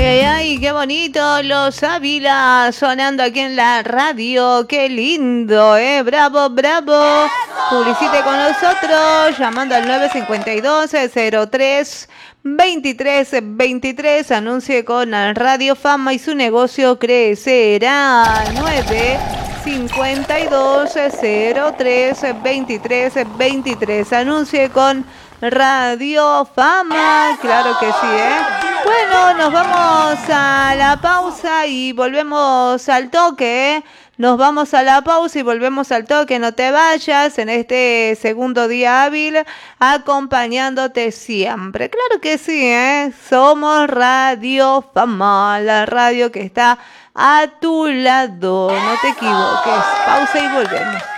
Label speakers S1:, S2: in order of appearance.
S1: ay, ay, qué bonito, los Ávila sonando aquí en la radio, qué lindo, bravo, bravo. Publicite con nosotros, llamando al 952-03-2323, anuncie con Radio Fama y su negocio crecerá. 952-03-2323, anuncie con Radio Fama, claro que sí, Bueno, nos vamos a la pausa y volvemos al toque, Nos vamos a la pausa y volvemos al toque, no te vayas en este segundo día hábil, acompañándote siempre. Claro que sí, somos Radio Fama, la radio que está a tu lado, no te equivoques. Pausa y volvemos.